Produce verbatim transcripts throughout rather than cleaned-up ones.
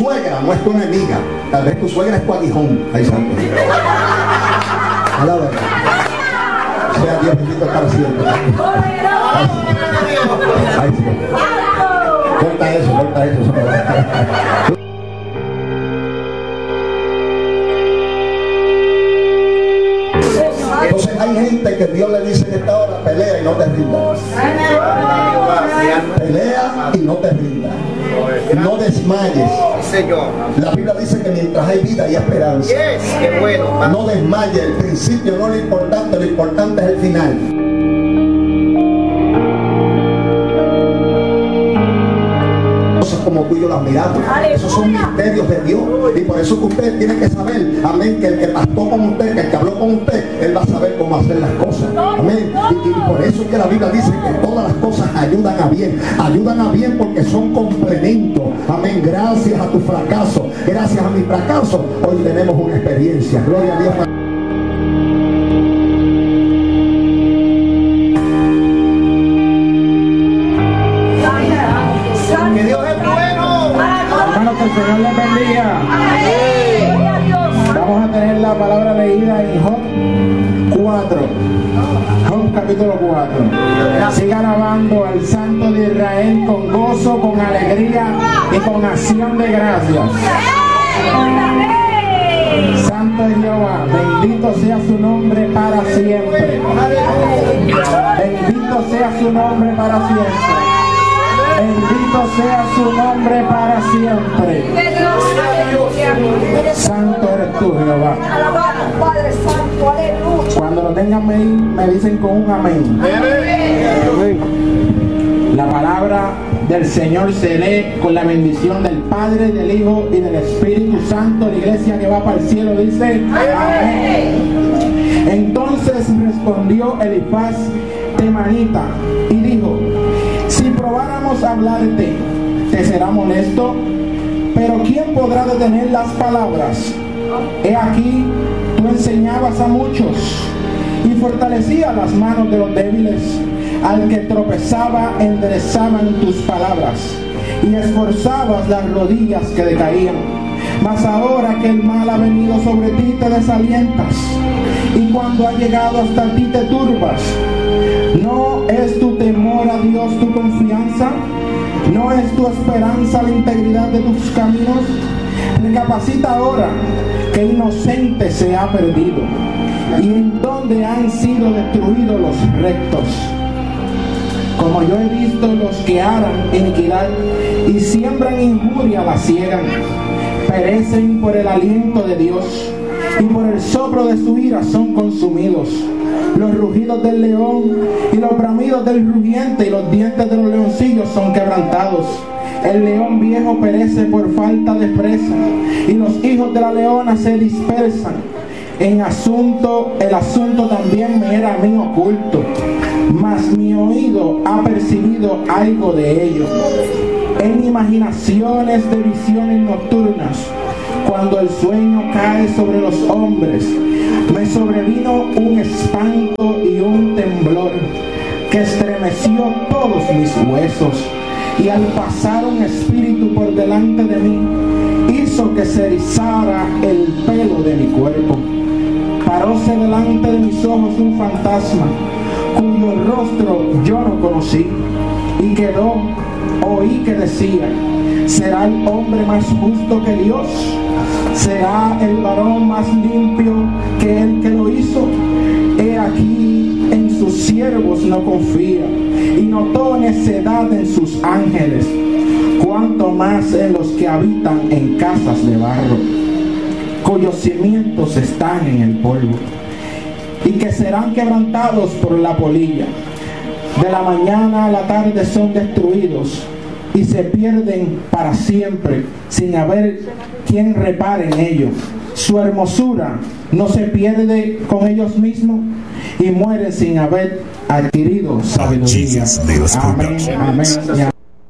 suegra no es tu enemiga, tal vez tu suegra es tu aguijón. Ahí santo. A la verdad. Sea Dios bendito para siempre. Ahí sí. Corta eso, corta eso. eso me va. Entonces hay gente que Dios le dice en esta hora: pelea y no te rindas. Pelea y no te rindas. No desmayes. La Biblia dice que mientras hay vida hay esperanza. No desmayes. El principio no es lo importante, lo importante es el final. Como tú y yo las miramos, esos son misterios de Dios, y por eso que usted tiene que saber, amén, que el que pastó con usted, que el que habló con usted, él va a saber cómo hacer las cosas, amén, y, y por eso que la Biblia dice que todas las cosas ayudan a bien, ayudan a bien porque son complementos, amén. Gracias a tu fracaso, gracias a mi fracaso, hoy tenemos una experiencia, gloria a Dios. Que el Señor les bendiga. Vamos a tener la palabra leída en Job cuatro. Job capítulo cuatro. Siga alabando al Santo de Israel con gozo, con alegría y con acción de gracias. Santo es Jehová, bendito sea su nombre para siempre. Bendito sea su nombre para siempre. Bendito sea su nombre para siempre. Santo eres tú, Jehová. Cuando lo tengan me, me dicen con un amén. La palabra del Señor se lee con la bendición del Padre, del Hijo y del Espíritu Santo. La iglesia que va para el cielo dice amén. Entonces respondió Elifaz temanita y dijo: si probáramos hablarte, ¿te será molesto? Pero ¿quién podrá detener las palabras? He aquí, tú enseñabas a muchos y fortalecías las manos de los débiles. Al que tropezaba, enderezaban tus palabras y esforzabas las rodillas que decaían. Mas ahora que el mal ha venido sobre ti, te desalientas, y cuando ha llegado hasta ti te turbas. ¿No es tu temor a Dios tu confianza? ¿No es tu esperanza la integridad de tus caminos? Recapacita ahora, que inocente se ha perdido, y en dónde han sido destruidos los rectos. Como yo he visto los que aran iniquidad y siembran injuria, la ciegan, perecen por el aliento de Dios, y por el soplo de su ira son consumidos. Los rugidos del león y los bramidos del rugiente y los dientes de los leoncillos son quebrantados. El león viejo perece por falta de presa, y los hijos de la leona se dispersan. En asunto, el asunto también me era a mí oculto, mas mi oído ha percibido algo de ello. En imaginaciones de visiones nocturnas, cuando el sueño cae sobre los hombres, me sobrevino un espanto y un temblor que estremeció todos mis huesos, y al pasar un espíritu por delante de mí, hizo que se erizara el pelo de mi cuerpo. Paróse delante de mis ojos un fantasma, cuyo rostro yo no conocí, y quedó, oí que decía: ¿será el hombre más justo que Dios? ¿Será el varón más limpio que el que lo hizo? He aquí, en sus siervos no confía, y notó necedad en sus ángeles, cuanto más en los que habitan en casas de barro, cuyos cimientos están en el polvo, y que serán quebrantados por la polilla. De la mañana a la tarde son destruidos, y se pierden para siempre, sin haber quien repare en ellos. Su hermosura no se pierde con ellos mismos, y mueren sin haber adquirido sabiduría. Amén, amén.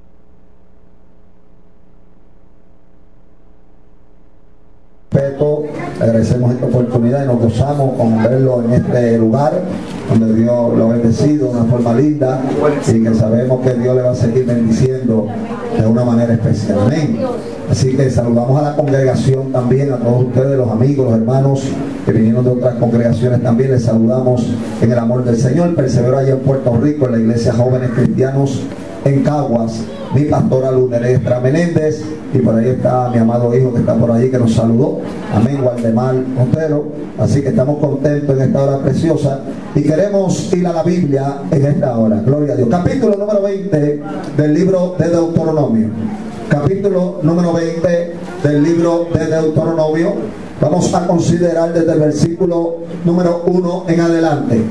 Agradecemos esta oportunidad y nos gozamos con verlo en este lugar donde Dios lo ha bendecido de una forma linda, y que sabemos que Dios le va a seguir bendiciendo de una manera especial. Amén. Así que saludamos a la congregación también, a todos ustedes, los amigos, los hermanos que vinieron de otras congregaciones también. Les saludamos en el amor del Señor. Persevero allá en Puerto Rico, en la iglesia Jóvenes Cristianos en Caguas, mi pastora Lunerestra Menéndez, y por ahí está mi amado hijo que está por ahí, que nos saludó, amén, Waldemar Montero. Así que estamos contentos en esta hora preciosa y queremos ir a la Biblia en esta hora. Gloria a Dios. Capítulo número veinte del libro de Deuteronomio. Capítulo número veinte del libro de Deuteronomio. Vamos a considerar desde el versículo número uno en adelante.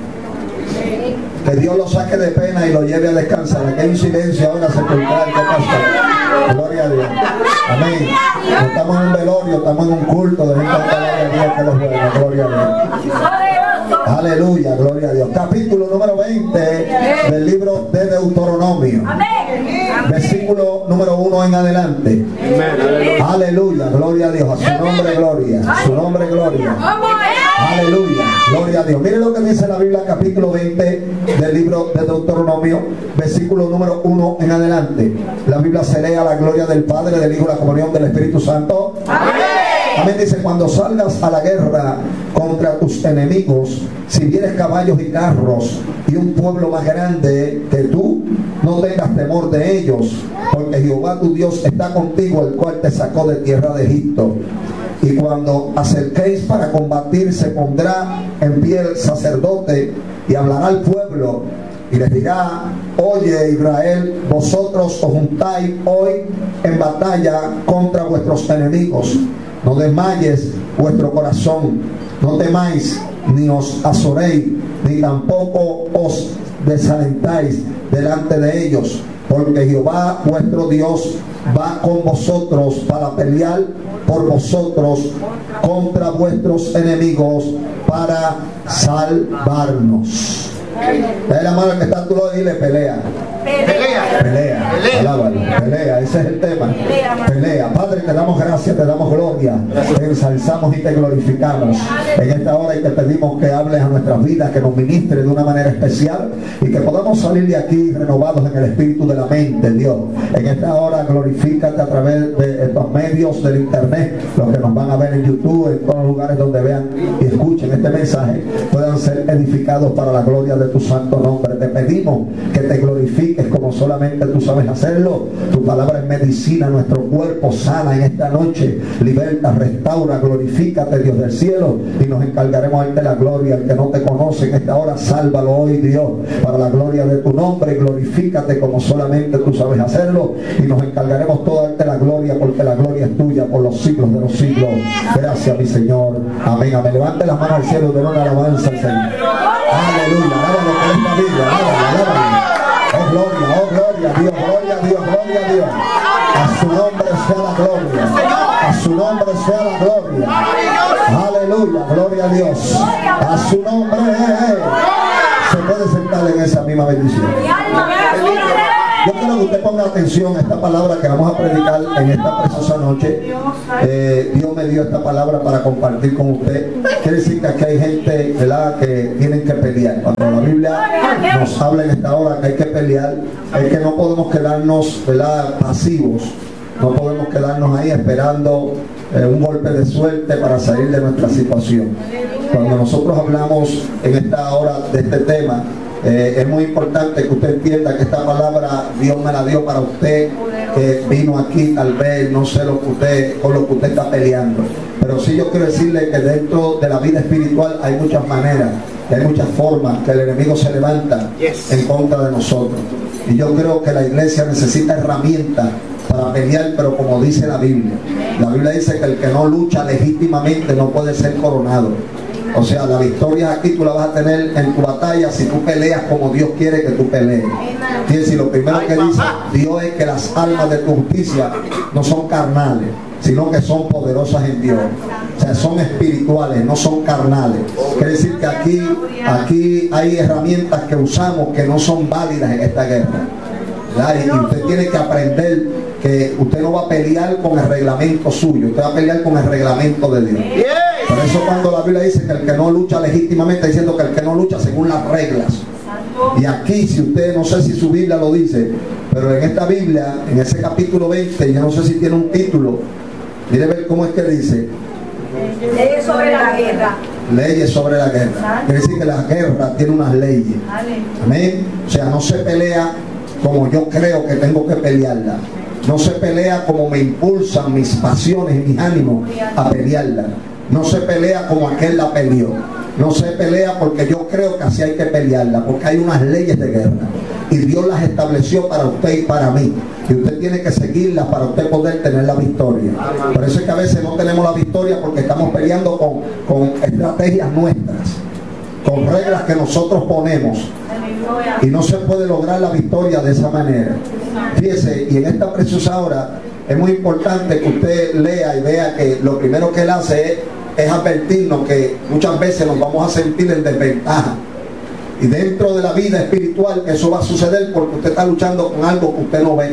Que Dios lo saque de pena y lo lleve a descansar. Aquí hay un silencio ahora sepulcral. ¿Qué pasa? Gloria a Dios. Amén. No estamos en un velorio, estamos en un culto. De gente gloria a Dios que los buena. Gloria a Dios. Aleluya, gloria a Dios. Capítulo número veinte del libro de Deuteronomio. Versículo número uno en adelante. Aleluya, gloria a Dios. A su nombre, gloria. A su nombre, gloria. Aleluya, gloria a Dios. Mire lo que dice la Biblia, capítulo veinte del libro de Deuteronomio, versículo número uno en adelante. La Biblia se lee a la gloria del Padre, del Hijo y la comunión del Espíritu Santo. Amén. Amén. Dice: cuando salgas a la guerra contra tus enemigos, si vieres caballos y carros y un pueblo más grande que tú, no tengas temor de ellos, porque Jehová tu Dios está contigo, el cual te sacó de tierra de Egipto. Y cuando acerquéis para combatir, se pondrá en pie el sacerdote y hablará al pueblo y les dirá: oye Israel, vosotros os juntáis hoy en batalla contra vuestros enemigos. No desmayes vuestro corazón, no temáis ni os azoréis, ni tampoco os desalentáis delante de ellos, porque Jehová vuestro Dios va con vosotros para pelear por vosotros contra vuestros enemigos, para salvarnos. Dale la mano que está a tu lado y dile: pelea. Pelea. Pelea. Alábalo. Pelea. Ese es el tema. Pelea. Padre, te damos gracias, te damos gloria. Te ensalzamos y te glorificamos. En esta hora y te pedimos que hables a nuestras vidas, que nos ministres de una manera especial y que podamos salir de aquí renovados en el espíritu de la mente, Dios. En esta hora glorifícate a través de estos medios del internet, los que nos van a ver en YouTube, en todos los lugares donde vean y escuchen este mensaje, puedan ser edificados para la gloria de tu santo nombre. Te pedimos que te glorifiques como solamente tú sabes hacerlo. Tu palabra es medicina, nuestro cuerpo sana en esta noche. Liberta, restaura, glorifícate, Dios del cielo, y nos encargaremos de darte la gloria. El que no te conoce en esta hora, sálvalo hoy, Dios, para la gloria de tu nombre. Glorifícate como solamente tú sabes hacerlo, y nos encargaremos toda darte la gloria, porque la gloria es tuya por los siglos de los siglos. Gracias, mi Señor. Amén, amén. Levante las manos al cielo y den una alabanza al Señor. Aleluya. Alábalo por esta vida. Alábalo, alábalo. Oh gloria, oh gloria, Dios, gloria a Dios, gloria a Dios. A su nombre sea la gloria. A su nombre sea la gloria. Aleluya, gloria a Dios. A su nombre. Se puede sentar en esa misma bendición. Yo quiero que usted ponga atención a esta palabra que vamos a predicar en esta preciosa noche. Eh, Dios me dio esta palabra para compartir con usted. Quiere decir que aquí hay gente, ¿verdad?, que tienen que pelear. Cuando la Biblia nos habla en esta hora que hay que pelear, es que no podemos quedarnos, ¿verdad?, pasivos. No podemos quedarnos ahí esperando eh, un golpe de suerte para salir de nuestra situación. Cuando nosotros hablamos en esta hora de este tema, Eh, es muy importante que usted entienda que esta palabra Dios me la dio para usted, que vino aquí, tal vez no sé lo que usted, con lo que usted está peleando, pero sí yo quiero decirle que dentro de la vida espiritual hay muchas maneras, hay muchas formas que el enemigo se levanta en contra de nosotros, y yo creo que la iglesia necesita herramientas para pelear, pero como dice la Biblia, la Biblia dice que el que no lucha legítimamente no puede ser coronado. O sea, la victoria aquí tú la vas a tener en tu batalla si tú peleas como Dios quiere que tú pelees. Fíjense, lo primero que dice Dios es que las armas de tu justicia no son carnales, sino que son poderosas en Dios. O sea, son espirituales, no son carnales. Quiere decir que aquí, aquí hay herramientas que usamos que no son válidas en esta guerra. ¿Verdad? Y usted tiene que aprender que usted no va a pelear con el reglamento suyo, usted va a pelear con el reglamento de Dios. Por eso cuando la Biblia dice que el que no lucha legítimamente, está diciendo que el que no lucha según las reglas. Y aquí, si usted, no sé si su Biblia lo dice, Pero en esta Biblia, en ese capítulo veinte, yo no sé si tiene un título. Mire ver cómo es que dice. Leyes sobre la guerra. Leyes sobre la guerra. Quiere decir que la guerra tiene unas leyes. Amén. O sea, no se pelea como yo creo que tengo que pelearla. No se pelea como me impulsan mis pasiones y mis ánimos a pelearla. No se pelea como aquel la peleó. No se pelea porque yo creo que así hay que pelearla, porque hay unas leyes de guerra y Dios las estableció para usted y para mí, y usted tiene que seguirlas para usted poder tener la victoria. Por eso es que a veces no tenemos la victoria, porque estamos peleando con, con estrategias nuestras, con reglas que nosotros ponemos, y no se puede lograr la victoria de esa manera. Fíjese, y en esta preciosa hora es muy importante que usted lea y vea que lo primero que él hace es es advertirnos que muchas veces nos vamos a sentir en desventaja, y dentro de la vida espiritual eso va a suceder porque usted está luchando con algo que usted no ve.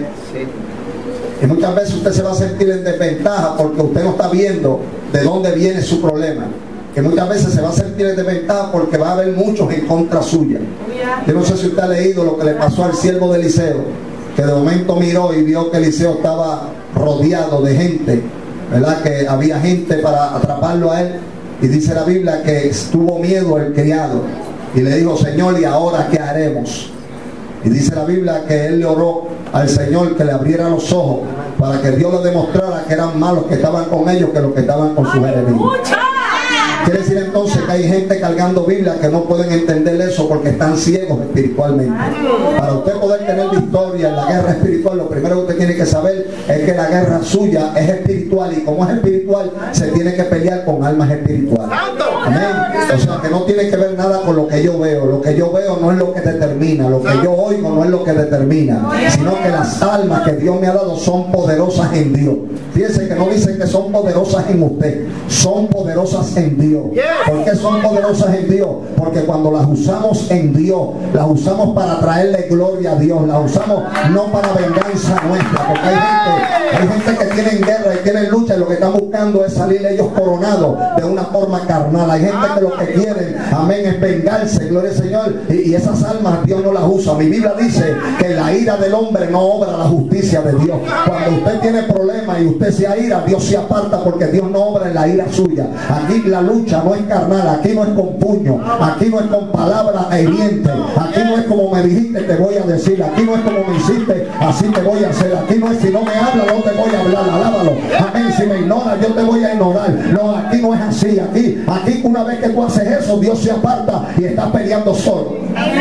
Sí. Y muchas veces usted se va a sentir en desventaja porque usted no está viendo de dónde viene su problema, que muchas veces se va a sentir en desventaja porque va a haber muchos en contra suya. Yo no sé si usted ha leído lo que le pasó al siervo de Eliseo, que de momento miró y vio que Eliseo estaba rodeado de gente, ¿verdad? Que había gente para atraparlo a él, y dice la Biblia que tuvo miedo el criado y le dijo: Señor, ¿y ahora qué haremos? Y dice la Biblia que él le oró al Señor que le abriera los ojos para que Dios le demostrara que eran malos que estaban con ellos que los que estaban con sus enemigos. Quiere decir entonces que hay gente cargando Biblia que no pueden entender eso porque están ciegos espiritualmente. Para usted poder tener victoria en la guerra espiritual, lo primero que usted tiene que saber es que la guerra suya es espiritual, y como es espiritual, se tiene que pelear con almas espirituales. Amén. O sea, que no tiene que ver nada con lo que yo veo. Lo que yo veo no es lo que determina, lo que yo oigo no es lo que determina, sino que las almas que Dios me ha dado son poderosas en Dios. Fíjense que no dicen que son poderosas en usted, son poderosas en Dios. ¿Por qué son poderosas en Dios? Porque cuando las usamos en Dios, las usamos para traerle gloria a Dios, las usamos no para venganza nuestra, porque hay gente, hay gente que tienen guerra y tienen lucha y lo que están buscando es salir ellos coronados de una forma carnal. Hay gente que lo que quieren, amén, es vengarse, gloria al Señor, y, y esas almas Dios no las usa. Mi Biblia dice que la ira del hombre no obra la justicia de Dios. Cuando usted tiene problemas y usted se aira, Dios se aparta porque Dios no obra en la ira suya. Aquí la lucha no es carnal, aquí no es con puño, aquí no es con palabras hirientes, aquí no es como me dijiste te voy a decir, aquí no es como me hiciste así te voy a hacer, aquí no es si no me hablas no te voy a hablar, alábalo, amén, si me ignoras yo te voy a ignorar. No, aquí no es así, aquí, aquí una vez que tú haces eso, Dios se aparta y estás peleando solo.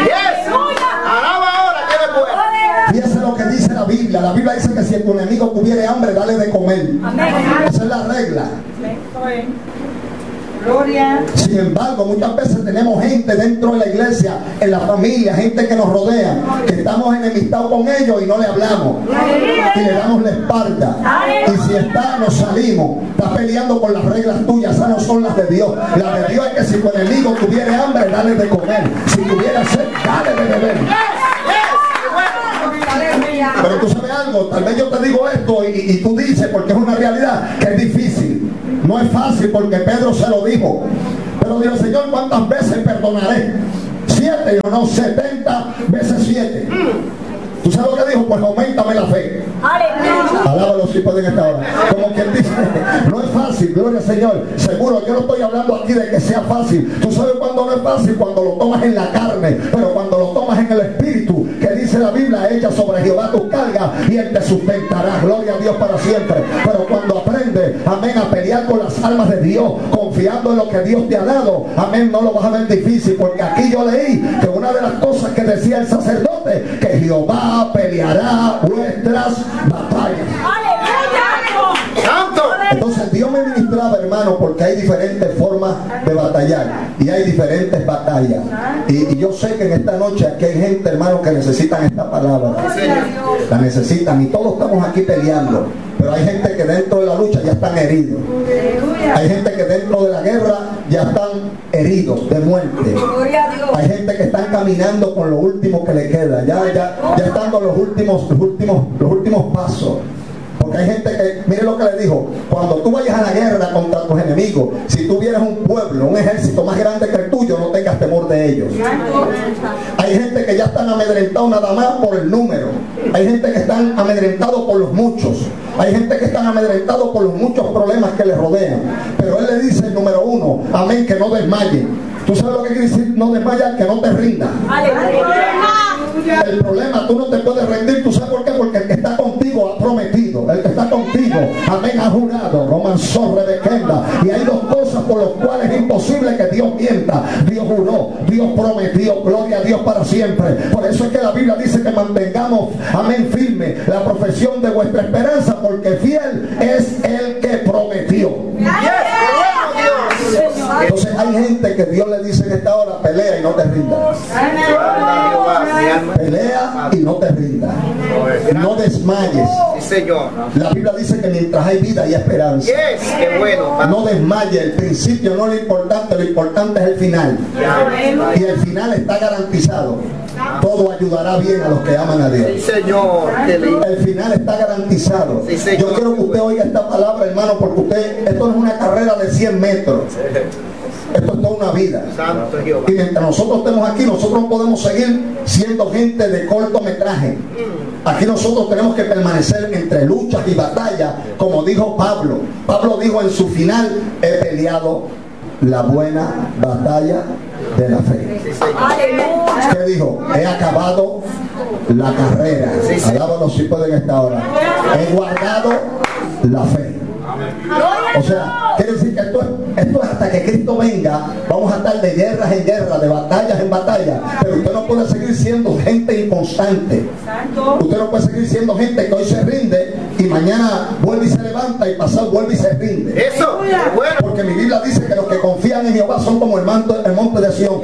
Fíjese lo que dice la Biblia. La Biblia dice que si tu enemigo tuviere hambre, dale de comer. Esa es la regla. Gloria. Sin embargo, muchas veces tenemos gente dentro de la iglesia, en la familia, gente que nos rodea, que estamos enemistados con ellos y no le hablamos y le damos la espalda, y si está, nos salimos. Está peleando con las reglas tuyas, esas no son las de Dios. Las de Dios es que si tu enemigo tuviere hambre, dale de comer, si tuviera sed, dale de beber. Pero tú sabes algo, tal vez yo te digo esto y, y tú dices, porque es una realidad, que es difícil. No es fácil porque Pedro se lo dijo. Pero dijo: Señor, ¿cuántas veces perdonaré? ¿Siete o no? Setenta veces siete. ¿Tú sabes lo que dijo? Pues auméntame la fe. Alábalo si pueden esta hora. Como quien dice, no es fácil, gloria al Señor. Seguro, yo no estoy hablando aquí de que sea fácil. Tú sabes cuando no es fácil, cuando lo tomas en la carne, pero cuando lo tomas en el espíritu, que dice la Biblia: echa sobre Jehová tus cargas y él te sustentará. Gloria a Dios para siempre. Pero cuando aprendes, amén, a pelear con las almas de Dios, confiando en lo que Dios te ha dado, amén, no lo vas a ver difícil. Porque aquí yo leí que una de las cosas que decía el sacerdote, que Jehová peleará vuestras batallas. Entonces Dios me ministraba, hermano, porque hay diferentes formas de batallar y hay diferentes batallas, y, y yo sé que en esta noche aquí hay gente, hermano, que necesitan esta palabra, la necesitan, y todos estamos aquí peleando, pero hay gente que dentro de la lucha ya están heridos, hay gente que dentro de la guerra ya están heridos de muerte, hay gente que están caminando con lo último que le queda, ya, ya, ya están con los últimos, los últimos, los últimos pasos. Porque hay gente que, mire lo que le dijo, cuando tú vayas a la guerra contra tus enemigos, si tú vieras un pueblo, un ejército más grande que el tuyo, no tengas temor de ellos. Hay gente que ya están amedrentados nada más por el número. Hay gente que están amedrentados por los muchos. Hay gente que están amedrentados por los muchos problemas que les rodean. Pero él le dice, número uno, amén, que no desmaye. ¿Tú sabes lo que quiere decir no desmayar? Que no te rinda. El problema, tú no te puedes rendir. ¿Tú sabes por qué? Porque el que está contigo ha prometido. El que está contigo, amén, ha jurado. Romanzón, Rebequenda. Y hay dos cosas por las cuales es imposible que Dios mienta. Dios juró, Dios prometió. Gloria a Dios para siempre. Por eso es que la Biblia dice que mantengamos, amén, firme la profesión de vuestra esperanza, porque fiel es el que prometió. Entonces hay gente que Dios le dice en esta hora, pelea y no te rindas. Pelea y no te rindas. No desmayes. La Biblia dice que mientras hay vida hay esperanza. No desmayes. El principio no es lo importante, lo importante es el final. Y el final está garantizado. Todo ayudará bien a los que aman a Dios. El final está garantizado. Yo quiero que usted oiga esta palabra, hermano, porque usted, esto no es una carrera de cien metros. Esto es toda una vida. Y mientras nosotros estemos aquí, nosotros no podemos seguir siendo gente de cortometraje. Aquí nosotros tenemos que permanecer entre luchas y batallas, como dijo Pablo. Pablo dijo en su final, he peleado la buena batalla de la fe. ¿Qué dijo? He acabado la carrera. Alábalo si pueden esta hora. He guardado la fe. O sea, quiere decir que esto es, esto es hasta que Cristo venga. Vamos a estar de guerras en guerras, de batallas en batallas. Pero usted no puede seguir siendo gente inconstante. Usted no puede seguir siendo gente que hoy se rinde y mañana vuelve y se levanta y pasado vuelve y se rinde. Eso, bueno. Porque mi Biblia dice que los que confían en Jehová son como el, manto, el monte de Sión,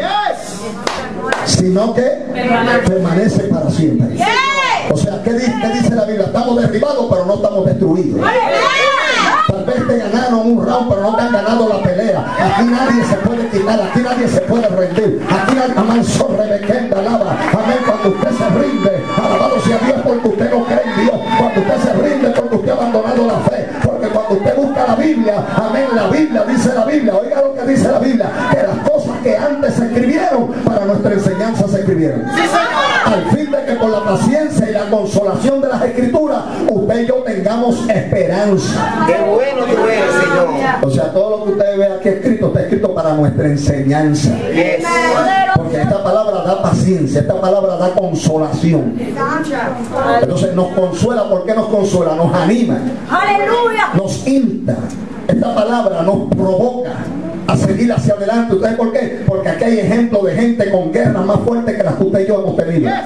sino que permanece para siempre. O sea, ¿qué dice, ¿qué dice la Biblia? Estamos derribados pero no estamos destruidos. Tal vez te ganaron un round, pero no te han ganado la pelea. Aquí nadie se puede quitar, aquí nadie se puede rendir. Aquí nadie, amén, son Rebequenda, alaba. Amén, cuando usted se rinde, alabado sea Dios porque usted no cree en Dios. Cuando usted se rinde porque usted ha abandonado la fe. Porque cuando usted busca la Biblia, amén, la Biblia, dice la Biblia, oiga lo que dice la Biblia, que las cosas que antes se escribieron, para nuestra enseñanza se escribieron. Sí, señor. Al fin de que por la paciencia y la consolación de las Escrituras, usted y yo tengamos esperanza. Qué bueno tú eres, Señor. O sea, todo lo que usted ve aquí escrito, está escrito para nuestra enseñanza. Yes. Porque esta palabra da paciencia, esta palabra da consolación. Entonces nos consuela. ¿Por qué nos consuela? Nos anima. Aleluya. Nos insta. Esta palabra nos provoca a seguir hacia adelante. ¿Ustedes por qué? Porque aquí hay ejemplos de gente con guerras más fuertes que las que usted y yo hemos tenido. Yes.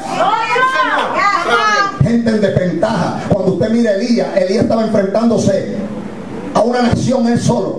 Gente en desventaja. Cuando usted mira a Elías, Elías estaba enfrentándose a una nación él solo.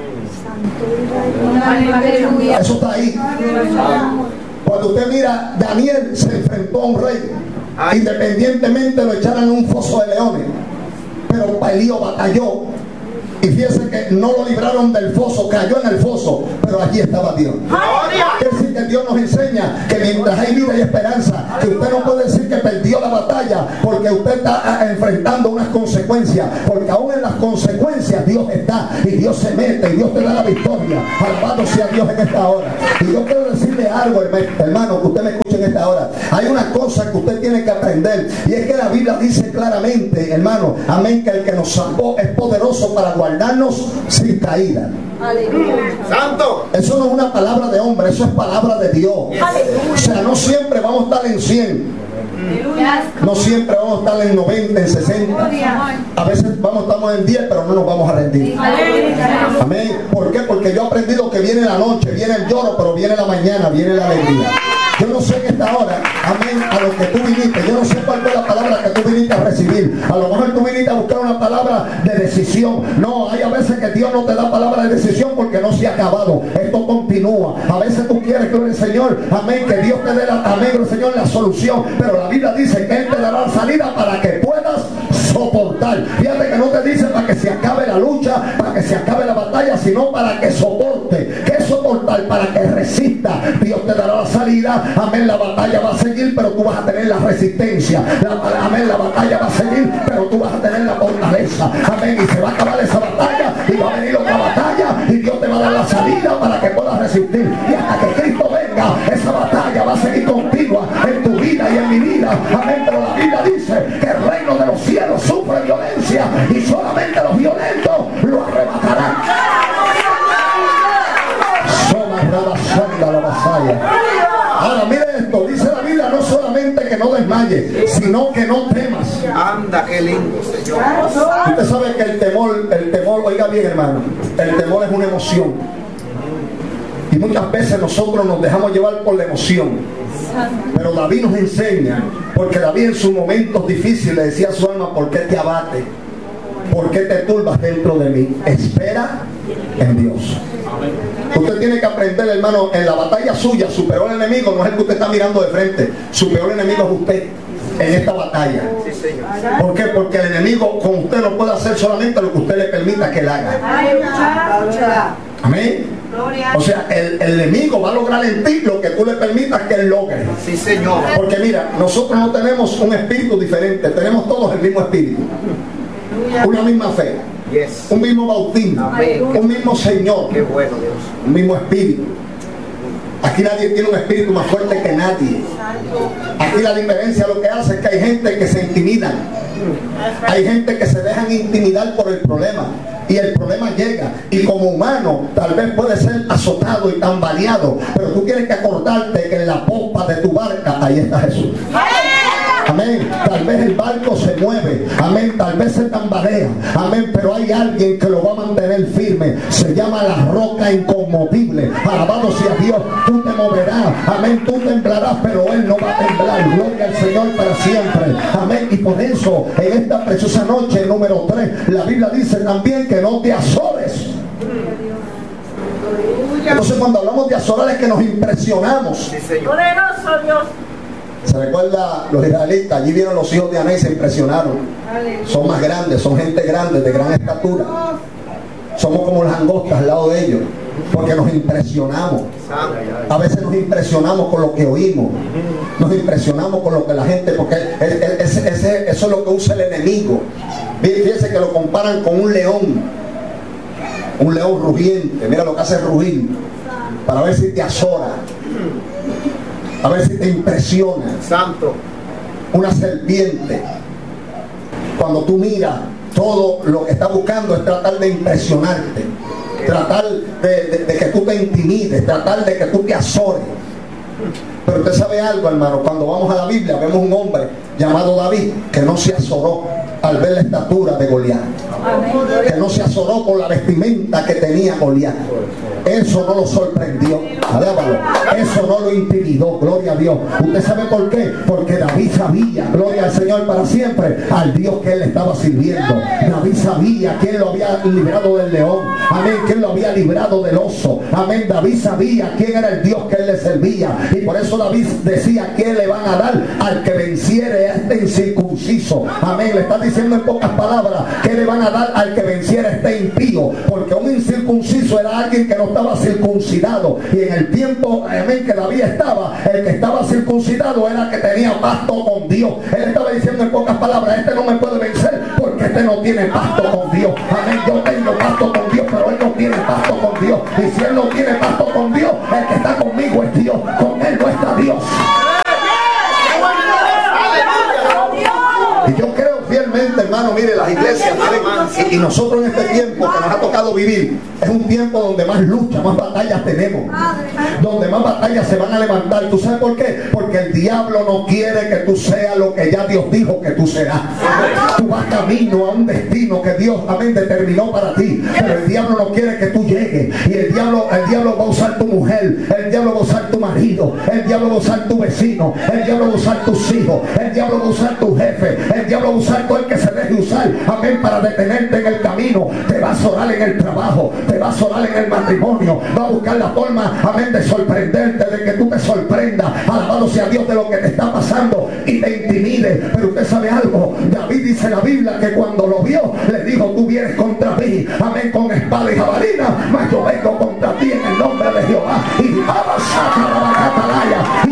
Eso está ahí. Cuando usted mira, Daniel se enfrentó a un rey, independientemente lo echaran en un foso de leones, pero Elías batalló. Y fíjense que no lo libraron del foso, cayó en el foso, pero allí estaba Dios. Quiere decir que Dios nos enseña que mientras hay vida y esperanza, que usted no puede decir que perdió la batalla porque usted está enfrentando unas consecuencias, porque aún en las consecuencias Dios está y Dios se mete y Dios te da la victoria. Alabado sea Dios en esta hora. Y yo quiero decirle algo, hermano, que usted me escuche en esta hora. Hay una cosa que usted tiene que aprender, y es que la Biblia dice claramente, hermano, amén, que el que nos salvó es poderoso para guardar darnos sin caída. Aleluya. Santo. Eso no es una palabra de hombre, eso es palabra de Dios. Aleluya. O sea, no siempre vamos a estar en cien. No siempre vamos a estar en noventa, en sesenta. A veces vamos, estamos en diez, pero no nos vamos a rendir. Amén. ¿Por qué? Porque yo he aprendido que viene la noche, viene el lloro, pero viene la mañana, viene la alegría. Yo no sé en esta hora, amén, a lo que tú viniste. Yo no sé cuál fue la palabra que tú viniste a recibir. A lo mejor tú viniste a buscar una palabra de decisión. No, hay a veces que Dios no te da palabra de decisión porque no se ha acabado. Esto continúa. A veces tú quieres, gloria al Señor, amén, que Dios te dé la, amén, gloria al Señor, la solución. Pero la Biblia dice que Él te dará la salida para que puedas soportar. Fíjate que no te dice para que se acabe la lucha, para que se acabe la batalla, sino para que soporte. ¿Qué es soportar? Para que resista. Dios te dará la salida. Amén, la batalla va a seguir, pero tú vas a tener la resistencia. La, amén, la batalla va a seguir, pero tú vas a tener la fortaleza. fuerza. Amén. Y se va a acabar esa batalla y va a venir otra batalla y Dios te va a dar la salida para que puedas resistir. Y hasta que Cristo venga, esa batalla va a seguir continua en tu vida y en mi vida. Amén. Pero la Biblia dice que el reino de los cielos sufre violencia y solamente los violentos lo arrebatarán. La vasalla. Ahora mire esto, dice la Biblia no solamente que no desmayes, sino que no temas. Anda, qué lindo, Señor. Usted sabe que el temor, el temor, oiga bien hermano, el temor es una emoción. Y muchas veces nosotros nos dejamos llevar por la emoción. Pero David nos enseña, porque David en sus momentos difíciles decía a su alma, ¿por qué te abates? ¿Por qué te turbas dentro de mí? Espera en Dios. Usted tiene que aprender, hermano, en la batalla suya, su peor enemigo no es el que usted está mirando de frente. Su peor enemigo es usted en esta batalla. ¿Por qué? Porque el enemigo con usted no puede hacer solamente lo que usted le permita que él haga. Amén. O sea, el, el enemigo va a lograr en ti lo que tú le permitas que él logre. Sí, Señor. Porque mira, nosotros no tenemos un espíritu diferente, tenemos todos el mismo espíritu. Una misma fe, yes. Un mismo bautismo, Amén. Un mismo Señor, qué bueno, Dios. Un mismo espíritu. Aquí nadie tiene un espíritu más fuerte que nadie. Aquí la diferencia lo que hace es que hay gente que se intimidan. Hay gente que se dejan intimidar por el problema. Y el problema llega. Y como humano tal vez puede ser azotado y tambaleado. Pero tú tienes que acordarte que en la popa de tu barca ahí está Jesús. Amén. Tal vez el barco se mueve. Amén. Tal vez se tambalea. Amén. Pero hay alguien que lo va a mantener firme. Se llama la roca inconmovible. Alabado sea Dios. Tú te moverás. Amén. Tú temblarás, pero Él no va a temblar. Gloria al Señor para siempre. Amén. Y por eso, en esta preciosa noche, número tres, la Biblia dice también que no te azores. Entonces, cuando hablamos de azorar es que nos impresionamos. Sí, Señor. Poderoso Dios. Se recuerda los israelitas, allí vieron los hijos de Aná y se impresionaron. Son más grandes, son gente grande, de gran estatura. Somos como las langostas al lado de ellos, porque nos impresionamos. A veces nos impresionamos con lo que oímos, nos impresionamos con lo que la gente, porque ese, ese, eso es lo que usa el enemigo. Fíjense que lo comparan con un león, un león rugiente. Mira lo que hace rugir, para ver si te azora, a ver si te impresiona. Santo. Una serpiente, cuando tú miras, todo lo que está buscando es tratar de impresionarte, tratar de, de, de que tú te intimides, tratar de que tú te azores. Pero usted sabe algo, hermano, cuando vamos a la Biblia vemos un hombre llamado David que no se azoró al ver la estatura de Goliat, que no se azoró por la vestimenta que tenía Goliat. Eso no lo sorprendió, alábalo. Eso no lo intimidó, gloria a Dios. ¿Usted sabe por qué? Porque David sabía, gloria al Señor para siempre, al Dios que él estaba sirviendo. David sabía quién lo había librado del león, amén, quién lo había librado del oso, amén. David sabía quién era el Dios que él le servía, y por eso David decía: ¿qué le van a dar al que venciere a este incircunciso? Amén. Le está diciendo en pocas palabras: ¿qué le van a dar al que venciera a este impío? Porque un incircunciso era alguien que no estaba circuncidado, y en el tiempo, amén, que David estaba, el que estaba circuncidado era el que tenía pacto con Dios. Él estaba diciendo en pocas palabras: este no me puede vencer porque este no tiene pacto con Dios. Amén. Yo tengo pacto con Dios, pero él no tiene pacto con Dios. Y si él no tiene pacto con Dios, el que está conmigo es Dios. Con él no está Dios. Y yo creo fielmente, hermano, mire, las iglesias tienen, y, y nosotros en este tiempo que nos ha tocado vivir, es un tiempo donde más lucha, más batallas tenemos, donde más batallas se van a levantar. ¿Tú sabes por qué? Porque el diablo no quiere que tú seas lo que ya Dios dijo que tú serás. Tú vas camino a un destino que Dios, amén, determinó para ti, pero el diablo no quiere que tú llegues. Y el diablo, el diablo va a usar tu mujer, el diablo va a usar tu marido, el diablo va a usar tu vecino, el diablo va a usar tus hijos, el diablo va a usar tu jefe, el diablo va a usar todo el que se deje usar, amén, para detenerte en el camino. Te va a azorar en el trabajo, te va a azorar en el matrimonio, va a buscar la forma, amén, de sorprenderte, de que tú te sorprendas, alabado sea Dios, de lo que te está pasando y te intimide. Pero usted sabe algo, David dice en la Biblia que cuando lo vio, le dijo: tú vienes contra mí, amén, con espada y jabalina, mas yo vengo contra ti en el nombre de Jehová. Y